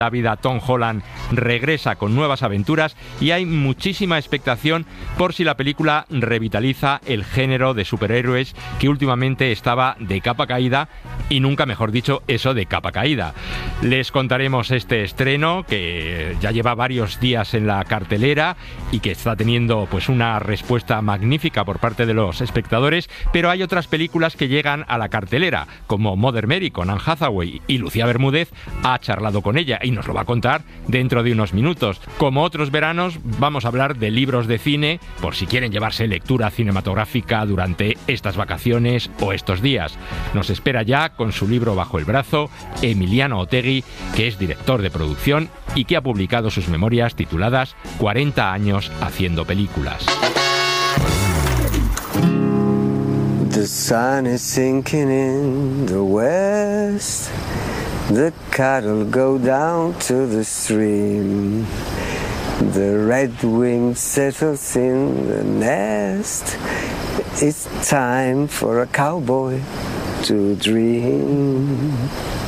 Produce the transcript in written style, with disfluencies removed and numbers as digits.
la vida, Tom Holland regresa con nuevas aventuras y hay muchísima expectación por si la película revitaliza el género de superhéroes que últimamente estaba de capa caída, y nunca mejor dicho eso de capa caída. Les contaremos este estreno que ya lleva varios días en la cartelera y que está teniendo pues una respuesta magnífica por parte de los espectadores, pero hay otras películas que llegan a la cartelera como Mother Mary con Anne Hathaway, y Lucía Bermúdez ha charlado con ella y nos lo va a contar dentro de unos minutos. Como otros veranos, vamos a hablar de libros de cine por si quieren llevarse lectura cinematográfica durante estas vacaciones o estos días. Nos espera ya con su libro bajo el brazo Emiliano Otegi, que es director de producción y que ha publicado sus memorias tituladas 40 años haciendo películas. The sun is sinking in the west. The cattle go down to the stream. The redwing settles in the nest. It's time for a cowboy to dream.